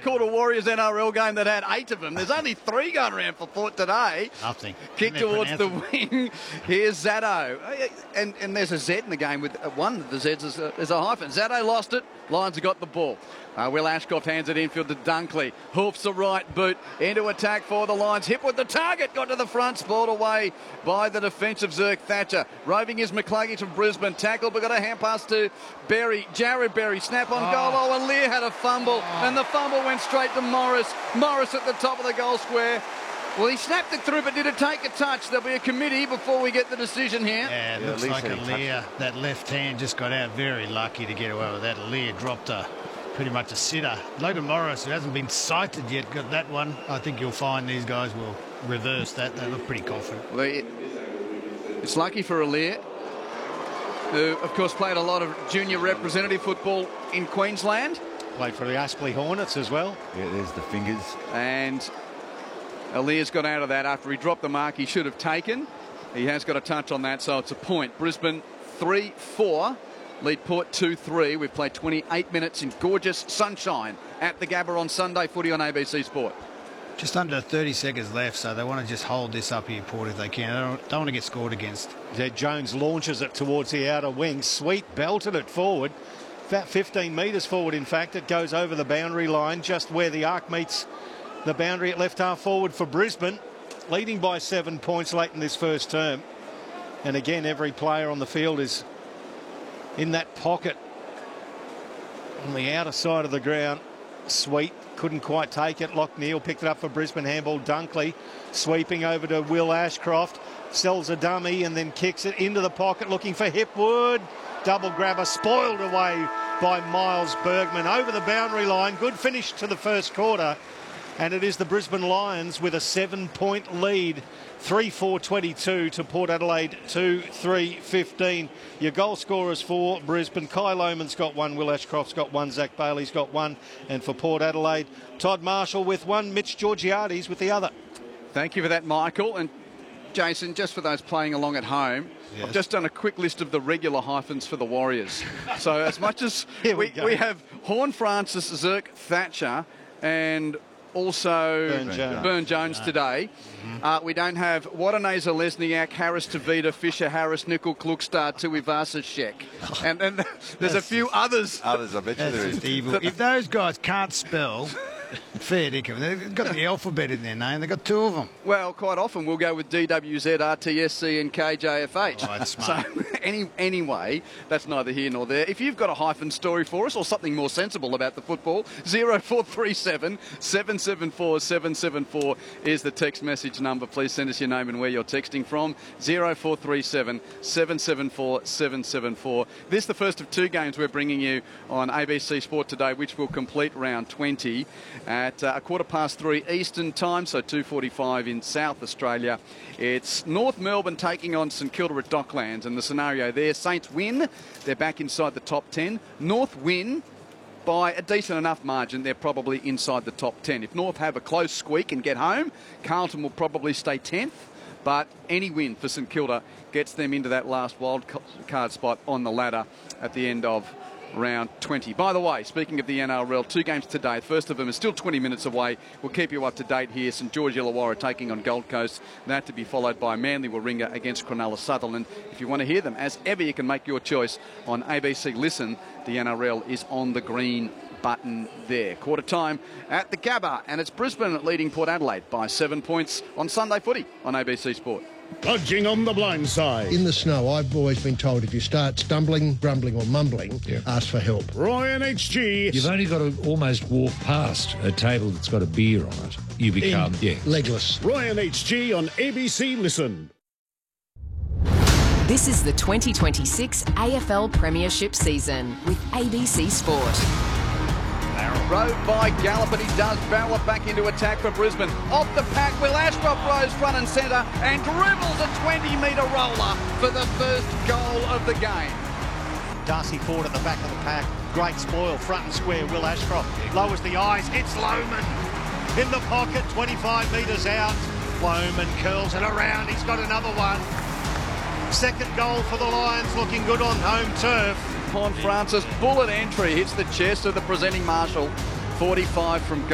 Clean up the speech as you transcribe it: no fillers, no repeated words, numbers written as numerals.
called a Warriors NRL game that had 8 of them. There's only 3 going around for Port today. Nothing. Kick towards the wing. Here's Zaddo. And there's a Z in the game with one of the Z's is a hyphen. Zaddo lost it. Lions have got the ball. Will Ashcroft hands it infield to Dunkley. Hoofs the right boot into attack for the Lions. Hit with the target. Got to the front. Spoiled away by the defensive Zerk Thatcher. Roving is McCluggage from Brisbane. Tackled, but got a hand pass to Berry. Jared Berry. Snap on goal. Oh, and Lear had a fumble. And the fumble went straight to Morris. Morris at the top of the goal square. Well, he snapped it through, but did it take a touch? There'll be a committee before we get the decision here. Yeah, it looks like Lear. That left hand just got out. Very lucky to get away with that. Lear dropped pretty much a sitter. Logan Morris, who hasn't been cited yet, got that one. I think you'll find these guys will reverse that. They look pretty confident. Well, it's lucky for Lear, who, of course, played a lot of junior representative football in Queensland. Played for the Aspley Hornets as well. Yeah, there's the fingers. And Lear's got out of that after he dropped the mark he should have taken. He has got a touch on that, so it's a point. Brisbane 3-4. Lead Port 2-3. We've played 28 minutes in gorgeous sunshine at the Gabba on Sunday Footy on ABC Sport. Just under 30 seconds left, so they want to just hold this up here, Port, if they can. They don't want to get scored against. Jones launches it towards the outer wing. Sweet belted it forward. About 15 metres forward, in fact. It goes over the boundary line, just where the arc meets the boundary at left half forward for Brisbane. Leading by 7 points late in this first term. And again, every player on the field is in that pocket on the outer side of the ground. Sweet couldn't quite take it. Lockneil picked it up for Brisbane handball. Dunkley sweeping over to Will Ashcroft, sells a dummy and then kicks it into the pocket looking for Hipwood. Double grabber spoiled away by Miles Bergman over the boundary line. Good finish to the first quarter, and it is the Brisbane Lions with a 7-point lead. 3-4-22 to Port Adelaide 2-3-15. Your goal scorers for Brisbane: Kai Lohmann's got 1, Will Ashcroft's got 1, Zach Bailey's got 1, and for Port Adelaide, Todd Marshall with 1, Mitch Georgiades with the other. Thank you for that, Michael. And Jason, just for those playing along at home, yes, I've just done a quick list of the regular hyphens for the Warriors. So as much as we have Horne-Francis, Zerk Thatcher, and also Burn Jones today. We don't have Wadaneza, Lesniak, Harris, Tavita, Fisher, Harris, Nickel, Klukstad, Tuivasa-Shek. And there's a few others. Others, I bet you there is. Evil. If those guys can't spell, fair dinkum. They've got the alphabet in their name. They've got 2 of them. Well, quite often we'll go with DWZ, RTSC and KJFH. Oh, that's smart. So anyway, that's neither here nor there. If you've got a hyphen story for us or something more sensible about the football, 0437 774 774 is the text message number. Please send us your name and where you're texting from. 0437 774 774. This is the first of 2 games we're bringing you on ABC Sport today, which will complete round 20 at 3:15 Eastern time, so 2:45 in South Australia. It's North Melbourne taking on St Kilda at Docklands, and the scenario there: Saints win, they're back inside the top 10. North win by a decent enough margin, they're probably inside the top 10. If North have a close squeak and get home, Carlton will probably stay 10th, but any win for St Kilda gets them into that last wild card spot on the ladder at the end of round 20. By the way, speaking of the NRL, 2 games today. The first of them is still 20 minutes away. We'll keep you up to date here. St George Illawarra taking on Gold Coast. That to be followed by Manly Warringah against Cronulla Sutherland. If you want to hear them, as ever, you can make your choice on ABC Listen. The NRL is on the green button there. Quarter time at the Gabba, and it's Brisbane leading Port Adelaide by 7 points on Sunday Footy on ABC Sport. Dodging on the blind side. In the snow, I've always been told if you start stumbling, grumbling or mumbling, ask for help. Ryan HG. You've only got to almost walk past a table that's got a beer on it. You become, legless. Ryan HG on ABC Listen. This is the 2026 AFL Premiership season with ABC Sport. Rode by Gallop, and he does barrel it back into attack for Brisbane. Off the pack, Will Ashcroft rose front and centre and dribbles a 20-metre roller for the first goal of the game. Darcy Ford at the back of the pack. Great spoil, front and square. Will Ashcroft lowers the eyes, hits Lohmann in the pocket, 25 metres out. Lohmann curls it around, he's got another one. Second goal for the Lions, looking good on home turf. Horne-Francis, bullet entry, hits the chest of the presenting Marshall. 45 from goal.